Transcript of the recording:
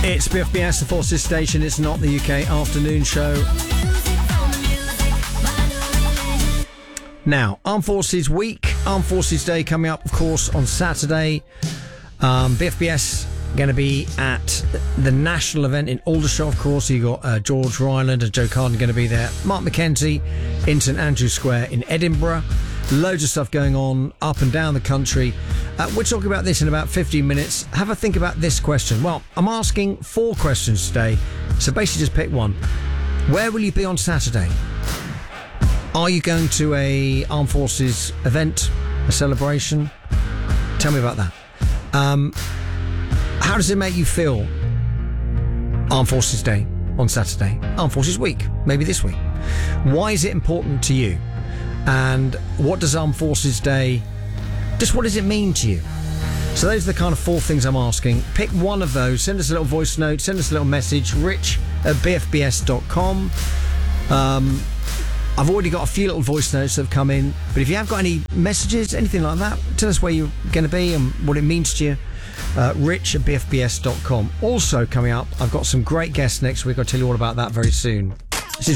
It's BFBS, the Forces Station. It's not the UK afternoon show. Now, Armed Forces Week, Armed Forces Day coming up, of course, on Saturday. BFBS going to be at the national event in Aldershot, of course. You got George Ryland and Joe Carden going to be there. Mark McKenzie in St Andrews Square in Edinburgh. Loads of stuff going on up and down the country. We're talking about this in about 15 minutes. Have a think about this question. Well, I'm asking 4 questions today, so basically just pick one. Where will you be on Saturday? Are you going to a Armed Forces event, a celebration? Tell me about that. How does it make you feel? Armed Forces Day on Saturday, Armed Forces Week, maybe this week. Why is it important to you? And what does Armed Forces Day, just what does it mean to you? So those are the kind of 4 things I'm asking. Pick one of those, send us a little voice note, send us a little message, rich@bfbs.com. I've already got a few little voice notes that have come in, but if you have got any messages, anything like that, tell us where you're going to be and what it means to you. Rich@bfbs.com. Also coming up, I've got some great guests next week. I'll tell you all about that very soon.